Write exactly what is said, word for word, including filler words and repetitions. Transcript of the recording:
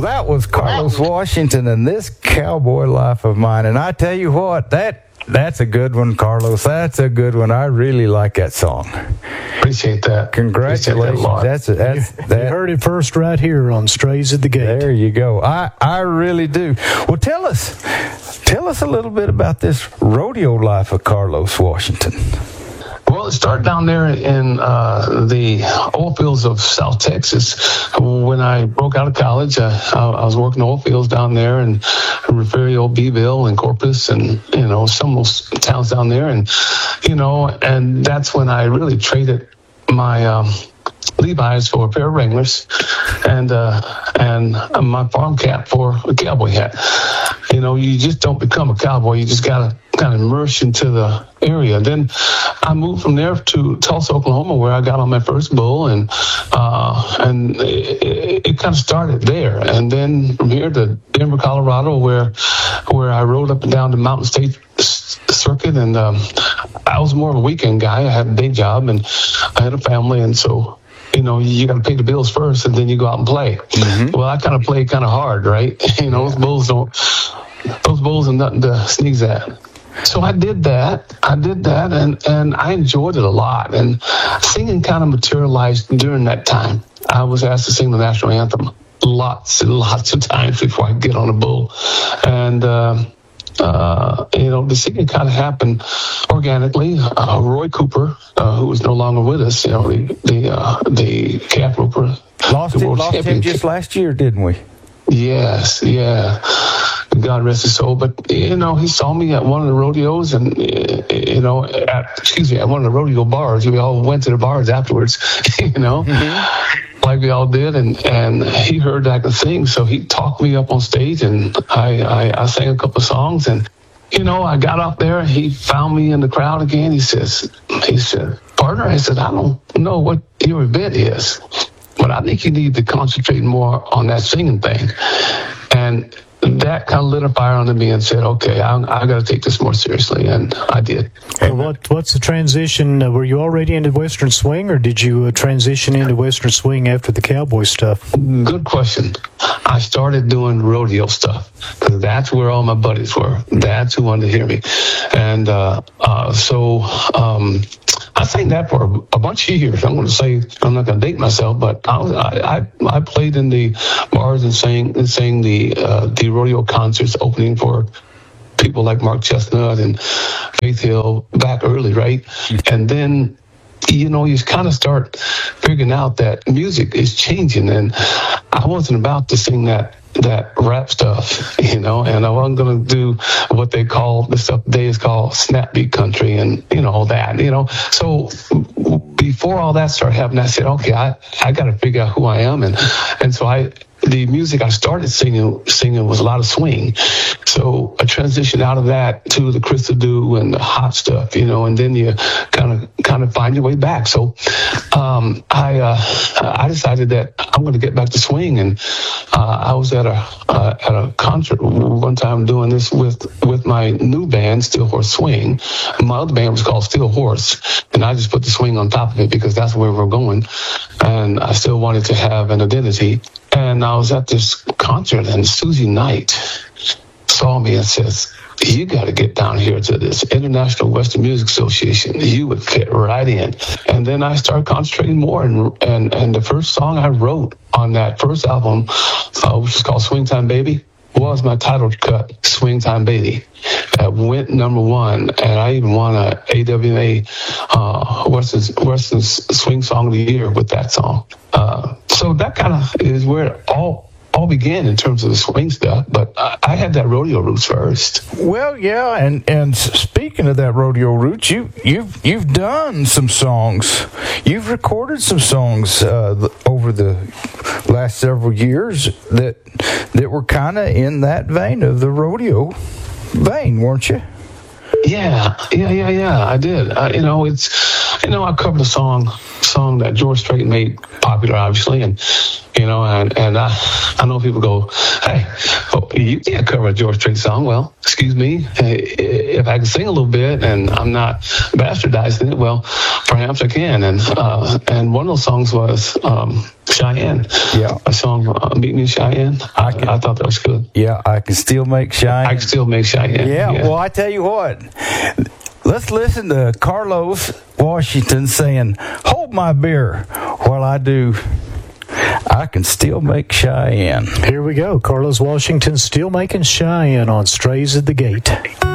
that was Carlos Washington and This Cowboy Life of Mine. And I tell you what, that that's a good one, Carlos. That's a good one. I really like that song. Appreciate that. Congratulations. Appreciate that that's a, that's you, that. You heard it first right here on Strays at the Gate. There you go. I, I really do. Well, tell us, tell us a little bit about this rodeo life of Carlos Washington. Well, it started down there in uh, the oil fields of South Texas. When I broke out of college, uh, I, I was working oil fields down there in Refugio, Beeville, and Corpus, and you know some of those towns down there, and you know, and that's when I really traded my um, Levi's for a pair of Wranglers, and uh, and my farm cap for a cowboy hat. You know, you just don't become a cowboy. You just gotta kind of immerse into the area. Then I moved from there to Tulsa, Oklahoma, where I got on my first bull, and uh, and it, it, it kind of started there. And then from here to Denver, Colorado, where where I rode up and down the Mountain State circuit, and um, I was more of a weekend guy. I had a day job, and I had a family, and so. You know, you got to pay the bills first, and then you go out and play. Mm-hmm. Well, I kind of played kind of hard, right? You know, those bulls don't, those bulls are nothing to sneeze at. So I did that. I did that, and, and I enjoyed it a lot. And singing kind of materialized during that time. I was asked to sing the national anthem lots and lots of times before I could get on a bull. And, uh, uh, you know, the singing kind of happened organically. Uh, Roy Cooper, uh, who is no longer with us, you know, the the, uh, the calf roper. Lost, him, lost him just last year, didn't we? Yes, yeah. God rest his soul. But, you know, he saw me at one of the rodeos and, you know, at, excuse me, at one of the rodeo bars. We all went to the bars afterwards, you know, mm-hmm. like we all did. And, and he heard that I could sing. So he talked me up on stage, and I, I, I sang a couple of songs. And, you know, I got up there, and he found me in the crowd again. He says, he said, partner, I said, I don't know what your event is, but I think you need to concentrate more on that singing thing. And that kind of lit a fire under me and said, okay, I, I got to take this more seriously, and I did. Well, what What's the transition? Uh, were you already into Western swing, or did you uh, transition into Western swing after the cowboy stuff? Good question. I started doing rodeo stuff because that's where all my buddies were. That's who wanted to hear me. And uh, uh, so um, I sang that for a, a bunch of years. I'm going to say, I'm not going to date myself, but I, was, I, I I played in the bars and sang and sang the uh, the rodeo concerts, opening for people like Mark Chestnut and Faith Hill back early, right? And then, you know, you kind of start figuring out that music is changing, and I wasn't about to sing that that rap stuff, you know, and I wasn't going to do what they call, the stuff today is called snapbeat country and, you know, all that, you know. So before all that started happening, I said, okay, I, I got to figure out who I am. And, and so I, the music I started singing singing was a lot of swing. So I transitioned out of that to the Crystal Dew and the hot stuff, you know, and then you kind of kind of find your way back. So um, I uh, I decided that I'm going to get back to swing, and uh, I was at a uh, at a concert one time doing this with with my new band, Steel Horse Swing. My other band was called Steel Horse, and I just put the swing on top of it because that's where we're going, and I still wanted to have an identity. And I was at this concert, and Susie Knight saw me and says, you got to get down here to this International Western Music Association. You would fit right in. And then I started concentrating more. And and, and the first song I wrote on that first album, uh, which is called Swing Time Baby, was my title cut, Swing Time Baby. That went number one, and I even won a A W M A uh, Western, Western Swing Song of the Year with that song. Uh, so that kind of is where it all all began in terms of the swing stuff. But I, I had that rodeo roots first. Well, yeah, and, and speaking of that rodeo roots, you you've you've done some songs, you've recorded some songs uh, over the last several years that that were kind of in that vein of the rodeo vein, weren't you? Yeah, yeah, yeah, yeah. I did. Uh, you know, it's you know I covered a song song that George Strait made popular, obviously, and you know, and and I I know people go, hey, oh, you can't cover a George Strait song. Well, excuse me, if I can sing a little bit and I'm not bastardizing it, well, perhaps I can. And uh, and one of those songs was um, Cheyenne. Yeah. A song, uh, Meet Me in Cheyenne. I, can- I thought that was good. Yeah, I can still make Cheyenne. I can still make Cheyenne. Yeah, well, I tell you what. Let's listen to Carlos Washington saying, "Hold my beer while I do. I can still make Cheyenne." Here we go. Carlos Washington still making Cheyenne on Strays at the Gate.